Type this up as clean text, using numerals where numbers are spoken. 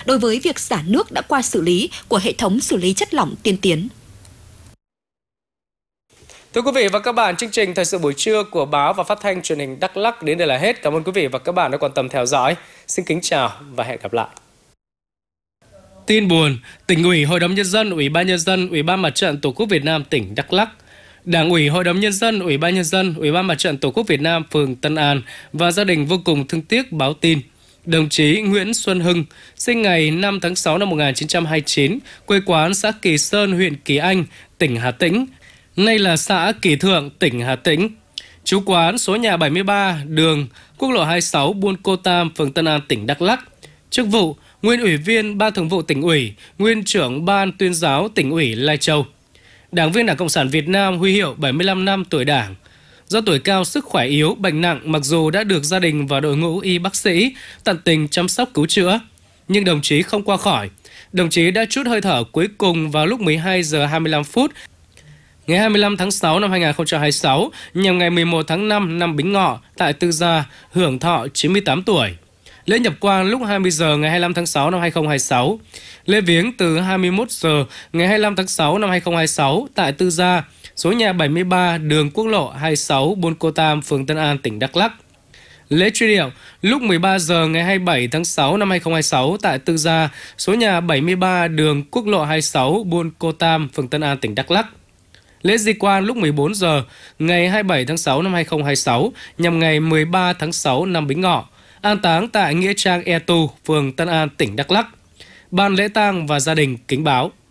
đối với việc xả nước đã qua xử lý của hệ thống xử lý chất lỏng tiên tiến. Thưa quý vị và các bạn, chương trình Thời sự buổi trưa của Báo và Phát thanh Truyền hình Đắk Lắk đến đây là hết. Cảm ơn quý vị và các bạn đã quan tâm theo dõi. Xin kính chào và hẹn gặp lại. Tin buồn, Tỉnh ủy, Hội đồng Nhân dân, Ủy ban Nhân dân, Ủy ban Mặt trận Tổ quốc Việt Nam tỉnh Đắk Lắk, Đảng ủy, Hội đồng Nhân dân, Ủy ban Nhân dân, Ủy ban Mặt trận Tổ quốc Việt Nam phường Tân An và gia đình vô cùng thương tiếc báo tin đồng chí Nguyễn Xuân Hưng, sinh ngày 5 tháng 6 năm 1929, quê quán xã Kỳ Sơn, huyện Kỳ Anh, tỉnh Hà Tĩnh, nay là xã Kỳ Thượng, tỉnh Hà Tĩnh. Trú quán số nhà 73, đường Quốc lộ 26, Buôn Cô Tam, phường Tân An, tỉnh Đắk Lắk. Chức vụ: nguyên ủy viên Ban Thường vụ Tỉnh ủy, nguyên trưởng Ban Tuyên giáo Tỉnh ủy Lai Châu. Đảng viên Đảng Cộng sản Việt Nam, huy hiệu 75 năm tuổi Đảng. Do tuổi cao, sức khỏe yếu, bệnh nặng, mặc dù đã được gia đình và đội ngũ y bác sĩ tận tình chăm sóc cứu chữa, nhưng đồng chí không qua khỏi. Đồng chí đã trút hơi thở cuối cùng vào lúc 12 giờ 25 phút ngày 25 tháng 6 năm 2026 nhằm ngày 11 tháng 5 năm Bính Ngọ tại Tư Gia, hưởng thọ 98 tuổi. Lễ nhập quan lúc 20 giờ ngày 25 tháng 6 năm 2026. Lễ viếng từ 21 giờ ngày 25 tháng 6 năm 2026 tại Tư Gia, số nhà 73, đường Quốc lộ 26, Buôn Cô Tam, phường Tân An, tỉnh Đắk Lắk. Lễ truy điệu lúc 13 giờ ngày 27 tháng 6 năm 2026 tại Tư Gia, số nhà 73, đường Quốc lộ 26, Buôn Cô Tam, phường Tân An, tỉnh Đắk Lắk. Lễ di quan lúc 14 giờ ngày 27 tháng 6 năm 2026 nhằm ngày 13 tháng 6 năm Bính Ngọ. An táng tại nghĩa trang E Tu, phường Tân An, tỉnh Đắk Lắk. Ban lễ tang và gia đình kính báo.